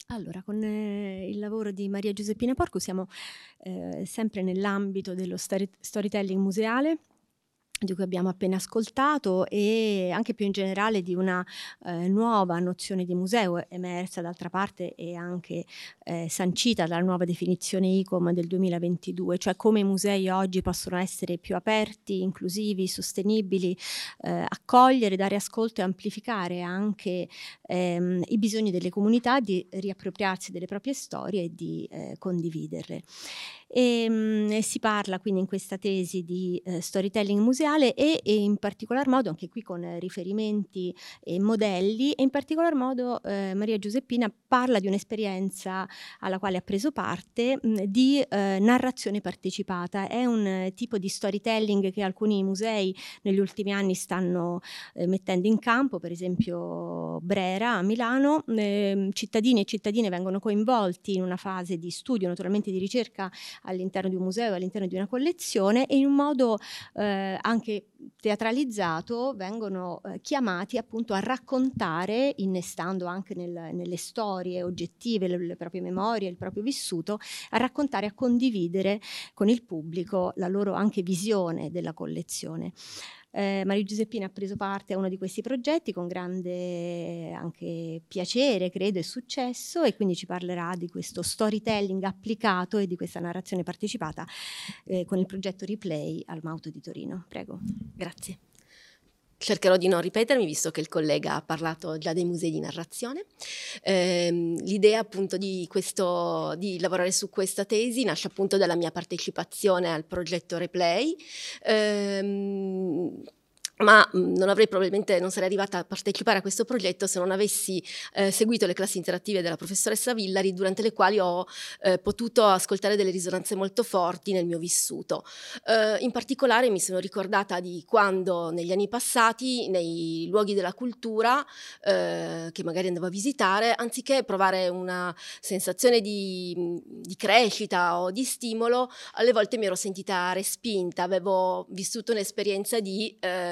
Allora, con il lavoro di Maria Giuseppina Porcu siamo, sempre nell'ambito dello storytelling museale, di cui abbiamo appena ascoltato, e anche più in generale di una, nuova nozione di museo emersa d'altra parte e anche, sancita dalla nuova definizione ICOM del 2022, cioè come i musei oggi possono essere più aperti, inclusivi, sostenibili, accogliere, dare ascolto e amplificare anche i bisogni delle comunità di riappropriarsi delle proprie storie e di, condividerle. E si parla quindi in questa tesi di, storytelling museale e in particolar modo, anche qui con riferimenti e modelli, e in particolar modo, Maria Giuseppina parla di un'esperienza alla quale ha preso parte, di, narrazione partecipata. È un tipo di storytelling che alcuni musei negli ultimi anni stanno mettendo in campo, per esempio Brera a Milano. Cittadini e cittadine vengono coinvolti in una fase di studio, naturalmente di ricerca all'interno di un museo, all'interno di una collezione, e in un modo anche teatralizzato vengono chiamati appunto a raccontare, innestando anche nelle storie oggettive le proprie memorie, il proprio vissuto, a raccontare, a condividere con il pubblico la loro anche visione della collezione. Maria Giuseppina ha preso parte a uno di questi progetti con grande anche piacere, credo, e successo, e quindi ci parlerà di questo storytelling applicato e di questa narrazione partecipata con il progetto Replay al Mauto di Torino. Prego. Grazie. Cercherò di non ripetermi, visto che il collega ha parlato già dei musei di narrazione. L'idea appunto di lavorare su questa tesi nasce appunto dalla mia partecipazione al progetto Replay. Ma non sarei arrivata a partecipare a questo progetto se non avessi seguito le classi interattive della professoressa Villari, durante le quali ho potuto ascoltare delle risonanze molto forti nel mio vissuto. In particolare mi sono ricordata di quando negli anni passati, nei luoghi della cultura che magari andavo a visitare, anziché provare una sensazione di crescita o di stimolo, alle volte mi ero sentita respinta, avevo vissuto un'esperienza di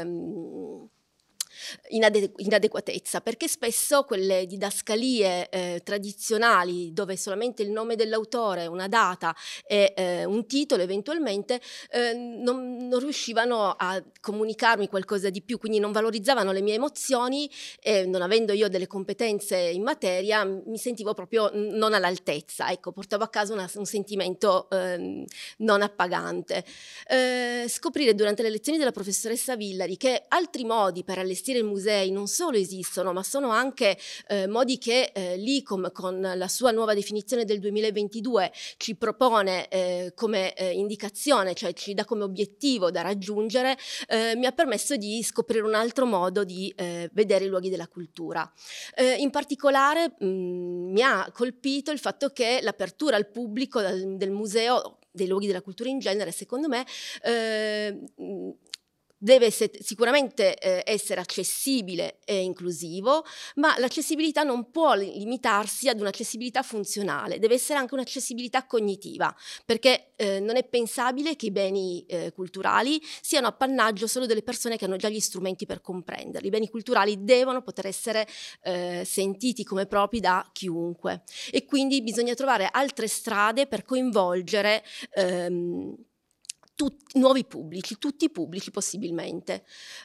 inadeguatezza, perché spesso quelle didascalie tradizionali, dove solamente il nome dell'autore, una data e un titolo eventualmente non riuscivano a comunicarmi qualcosa di più, quindi non valorizzavano le mie emozioni, e non avendo io delle competenze in materia mi sentivo proprio non all'altezza, ecco, portavo a casa un sentimento non appagante. Scoprire durante le lezioni della professoressa Villari che altri modi per allestire i musei non solo esistono, ma sono anche modi che l'ICOM, con la sua nuova definizione del 2022, ci propone come indicazione, cioè ci dà come obiettivo da raggiungere, mi ha permesso di scoprire un altro modo di vedere i luoghi della cultura. In particolare mi ha colpito il fatto che l'apertura al pubblico del museo, dei luoghi della cultura in genere, secondo me deve sicuramente essere accessibile e inclusivo, ma l'accessibilità non può limitarsi ad un'accessibilità funzionale, deve essere anche un'accessibilità cognitiva, perché non è pensabile che i beni culturali siano appannaggio solo delle persone che hanno già gli strumenti per comprenderli. I beni culturali devono poter essere sentiti come propri da chiunque, e quindi bisogna trovare altre strade per coinvolgere nuovi pubblici, tutti i pubblici possibilmente.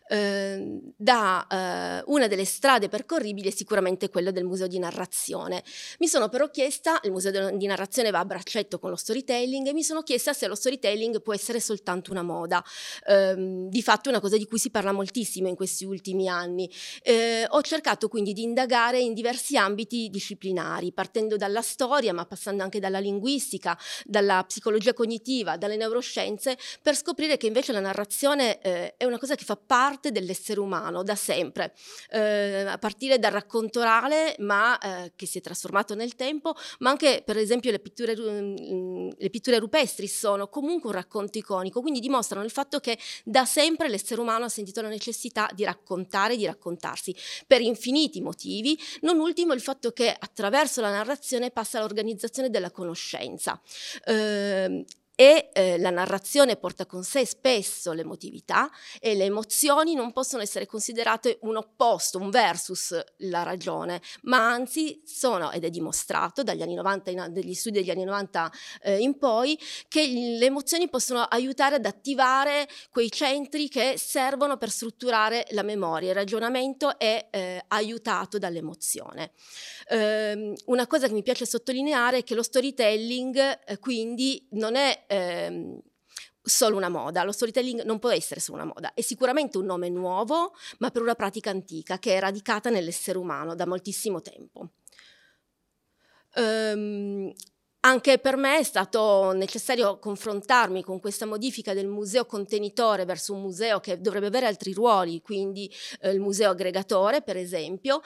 Una delle strade percorribili è sicuramente quella del museo di narrazione. Mi sono però chiesta, il museo di narrazione va a braccetto con lo storytelling, e mi sono chiesta se lo storytelling può essere soltanto una moda. Di fatto è una cosa di cui si parla moltissimo in questi ultimi anni. Ho cercato quindi di indagare in diversi ambiti disciplinari, partendo dalla storia, ma passando anche dalla linguistica, dalla psicologia cognitiva, dalle neuroscienze, per scoprire che invece la narrazione è una cosa che fa parte dell'essere umano da sempre, a partire dal racconto orale, ma che si è trasformato nel tempo, ma anche per esempio le pitture rupestri sono comunque un racconto iconico, quindi dimostrano il fatto che da sempre l'essere umano ha sentito la necessità di raccontare, di raccontarsi per infiniti motivi, non ultimo il fatto che attraverso la narrazione passa l'organizzazione della conoscenza. e la narrazione porta con sé spesso l'emotività, e le emozioni non possono essere considerate un opposto, un versus la ragione, ma anzi sono, ed è dimostrato dagli anni 90, degli studi degli anni 90 in poi, che le emozioni possono aiutare ad attivare quei centri che servono per strutturare la memoria. Il ragionamento è aiutato dall'emozione. Una cosa che mi piace sottolineare è che lo storytelling quindi non è solo una moda. Lo storytelling non può essere solo una moda, è sicuramente un nome nuovo, ma per una pratica antica che è radicata nell'essere umano da moltissimo tempo. Anche per me è stato necessario confrontarmi con questa modifica del museo contenitore verso un museo che dovrebbe avere altri ruoli, quindi il museo aggregatore, per esempio.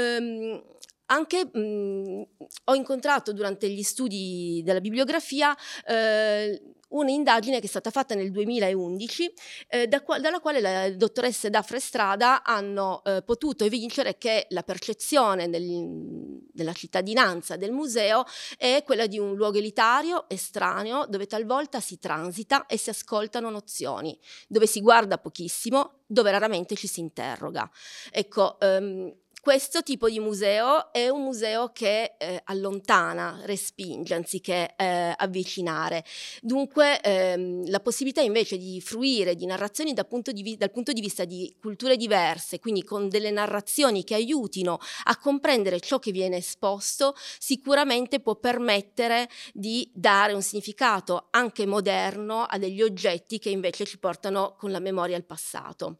Ho incontrato durante gli studi della bibliografia un'indagine che è stata fatta nel 2011 dalla quale le dottoresse Daphne e Strada hanno potuto evincere che la percezione della cittadinanza del museo è quella di un luogo elitario, estraneo, dove talvolta si transita e si ascoltano nozioni, dove si guarda pochissimo, dove raramente ci si interroga. Ecco, questo tipo di museo è un museo che allontana, respinge anziché avvicinare. Dunque la possibilità invece di fruire di narrazioni dal punto di vista di culture diverse, quindi con delle narrazioni che aiutino a comprendere ciò che viene esposto, sicuramente può permettere di dare un significato anche moderno a degli oggetti che invece ci portano con la memoria al passato.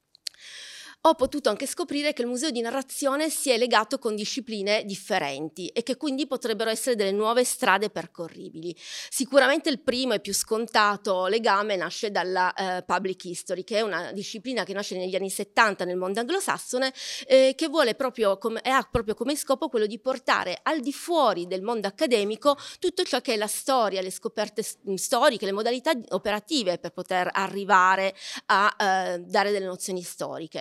Ho potuto anche scoprire che il museo di narrazione si è legato con discipline differenti e che quindi potrebbero essere delle nuove strade percorribili. Sicuramente il primo e più scontato legame nasce dalla public history, che è una disciplina che nasce negli anni 70 nel mondo anglosassone, che vuole ha proprio come scopo quello di portare al di fuori del mondo accademico tutto ciò che è la storia, le scoperte storiche, le modalità operative per poter arrivare a dare delle nozioni storiche.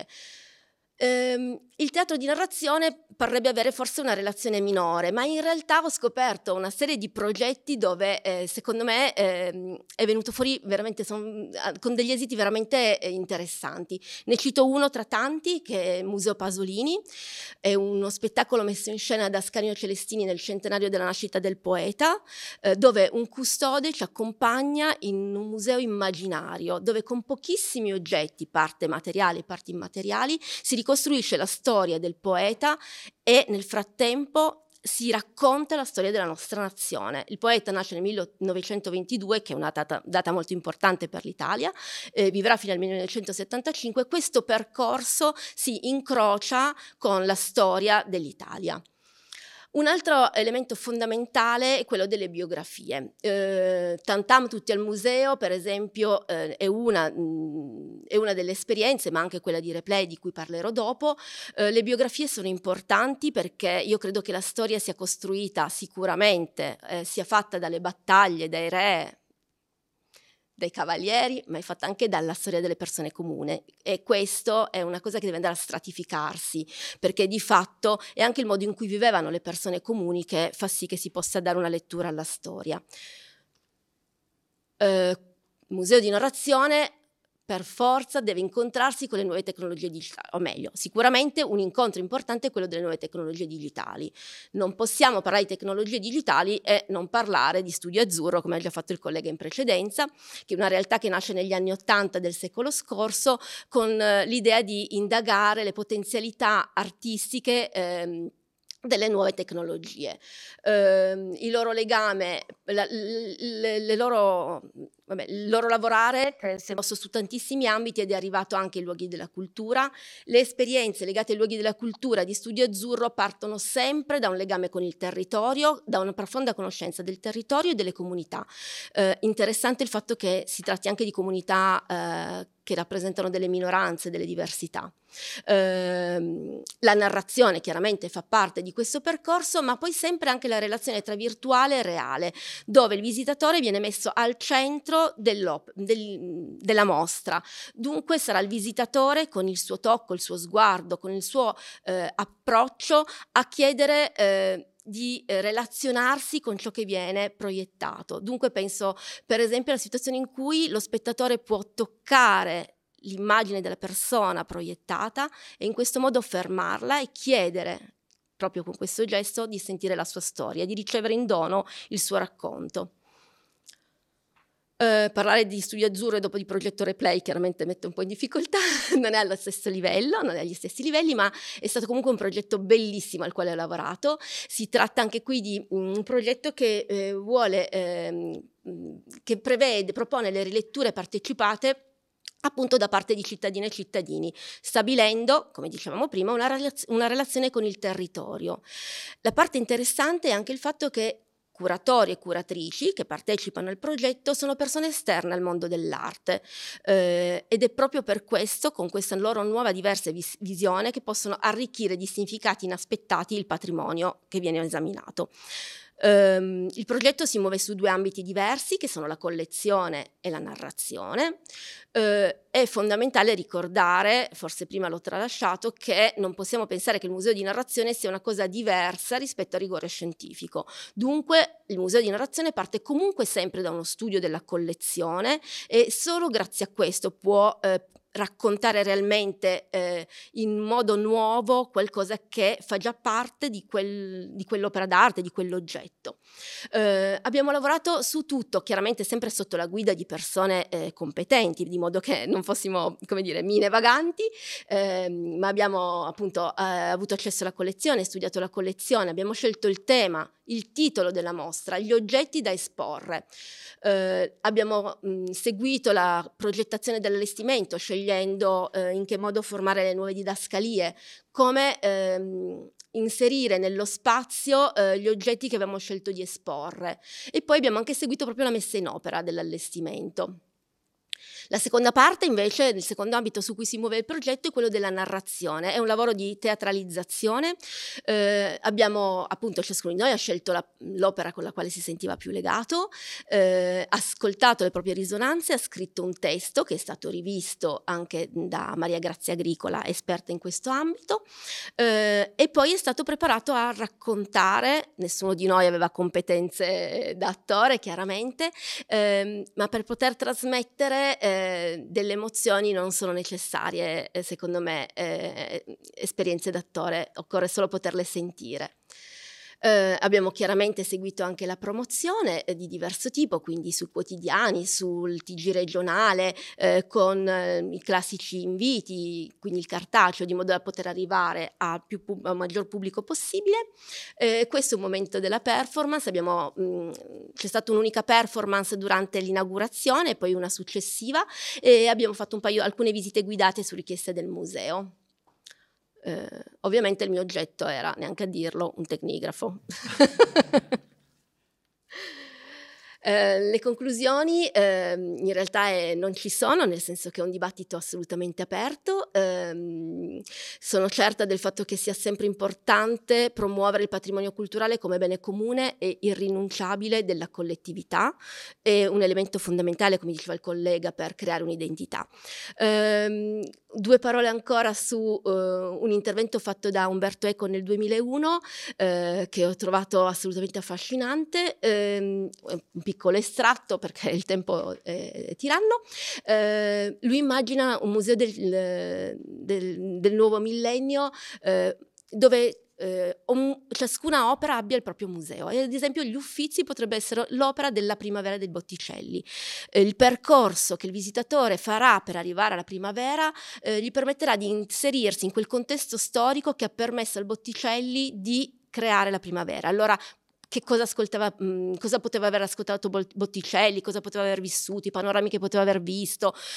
Il teatro di narrazione parrebbe avere forse una relazione minore, ma in realtà ho scoperto una serie di progetti dove secondo me è venuto fuori veramente con degli esiti veramente interessanti. Ne cito uno tra tanti, che è Museo Pasolini, è uno spettacolo messo in scena da Ascanio Celestini nel centenario della nascita del poeta, dove un custode ci accompagna in un museo immaginario, dove con pochissimi oggetti, parte materiali e parti immateriali, si ricostruisce la storia del poeta e nel frattempo si racconta la storia della nostra nazione. Il poeta nasce nel 1922, che è una data molto importante per l'Italia, vivrà fino al 1975. Questo percorso si incrocia con la storia dell'Italia. Un altro elemento fondamentale è quello delle biografie. Tantam tutti al museo, per esempio, è una delle esperienze, ma anche quella di Replay, di cui parlerò dopo. Le biografie sono importanti perché io credo che la storia sia costruita sicuramente, sia fatta dalle battaglie, dai re, dai cavalieri, ma è fatta anche dalla storia delle persone comuni, e questo è una cosa che deve andare a stratificarsi, perché di fatto è anche il modo in cui vivevano le persone comuni che fa sì che si possa dare una lettura alla storia. Museo di narrazione per forza deve incontrarsi con le nuove tecnologie digitali, o meglio, sicuramente un incontro importante è quello delle nuove tecnologie digitali. Non possiamo parlare di tecnologie digitali e non parlare di Studio Azzurro, come ha già fatto il collega in precedenza, che è una realtà che nasce negli anni '80 del secolo scorso, con l'idea di indagare le potenzialità artistiche delle nuove tecnologie. Il loro legame, il loro lavorare si è mosso su tantissimi ambiti ed è arrivato anche ai luoghi della cultura. Le esperienze legate ai luoghi della cultura di Studio Azzurro partono sempre da un legame con il territorio, da una profonda conoscenza del territorio e delle comunità. Interessante il fatto che si tratti anche di comunità che rappresentano delle minoranze, delle diversità. La narrazione chiaramente fa parte di questo percorso, ma poi sempre anche la relazione tra virtuale e reale, dove il visitatore viene messo al centro centro della mostra. Dunque sarà il visitatore con il suo tocco, il suo sguardo, con il suo approccio a chiedere di relazionarsi con ciò che viene proiettato. Dunque penso per esempio alla situazione in cui lo spettatore può toccare l'immagine della persona proiettata e in questo modo fermarla e chiedere, proprio con questo gesto, di sentire la sua storia, di ricevere in dono il suo racconto. Parlare di Studio Azzurro e dopo di Progetto Replay chiaramente mette un po' in difficoltà, non è allo stesso livello, non è agli stessi livelli, ma è stato comunque un progetto bellissimo al quale ho lavorato. Si tratta anche qui di un progetto che che propone le riletture partecipate appunto da parte di cittadine e cittadini, stabilendo, come dicevamo prima, una relazione con il territorio. La parte interessante è anche il fatto che curatori e curatrici che partecipano al progetto sono persone esterne al mondo dell'arte ed è proprio per questo, con questa loro nuova diversa visione, che possono arricchire di significati inaspettati il patrimonio che viene esaminato. Il progetto si muove su 2 ambiti diversi che sono la collezione e la narrazione. È fondamentale ricordare, forse prima l'ho tralasciato, che non possiamo pensare che il museo di narrazione sia una cosa diversa rispetto al rigore scientifico. Dunque il museo di narrazione parte comunque sempre da uno studio della collezione e solo grazie a questo può raccontare realmente in modo nuovo qualcosa che fa già parte di quell'opera d'arte, di quell'oggetto. Abbiamo lavorato su tutto, chiaramente sempre sotto la guida di persone competenti, di modo che non fossimo, come dire, mine vaganti, ma abbiamo appunto avuto accesso alla collezione, studiato la collezione, abbiamo scelto il tema, il titolo della mostra, gli oggetti da esporre. Abbiamo seguito la progettazione dell'allestimento, scegliendo in che modo formare le nuove didascalie, come inserire nello spazio gli oggetti che avevamo scelto di esporre, e poi abbiamo anche seguito proprio la messa in opera dell'allestimento. La seconda parte invece, il secondo ambito su cui si muove il progetto, è quello della narrazione. È un lavoro di teatralizzazione. Abbiamo appunto, ciascuno di noi ha scelto l'opera con la quale si sentiva più legato, ascoltato le proprie risonanze, ha scritto un testo che è stato rivisto anche da Maria Grazia Agricola, esperta in questo ambito, e poi è stato preparato a raccontare. Nessuno di noi aveva competenze da attore, chiaramente, ma per poter trasmettere delle emozioni non sono necessarie, secondo me, esperienze d'attore, occorre solo poterle sentire. Abbiamo chiaramente seguito anche la promozione di diverso tipo, quindi sui quotidiani, sul TG regionale, con i classici inviti, quindi il cartaceo, di modo da poter arrivare a maggior pubblico possibile. Questo è un momento della performance. C'è stata un'unica performance durante l'inaugurazione e poi una successiva, e abbiamo fatto alcune visite guidate su richiesta del museo. Ovviamente il mio oggetto era, neanche a dirlo, un tecnigrafo. Le conclusioni in realtà non ci sono, nel senso che è un dibattito assolutamente aperto. Sono certa del fatto che sia sempre importante promuovere il patrimonio culturale come bene comune e irrinunciabile della collettività, è un elemento fondamentale, come diceva il collega, per creare un'identità. 2 parole ancora su un intervento fatto da Umberto Eco nel 2001 che ho trovato assolutamente affascinante, un piccolo estratto perché il tempo è tiranno. Lui immagina un museo del nuovo millennio dove ciascuna opera abbia il proprio museo, e ad esempio gli Uffizi potrebbe essere l'opera della primavera dei Botticelli. Il percorso che il visitatore farà per arrivare alla primavera gli permetterà di inserirsi in quel contesto storico che ha permesso al Botticelli di creare la primavera. Allora, che cosa ascoltava, cosa poteva aver ascoltato Botticelli, cosa poteva aver vissuto, i panorami che poteva aver visto,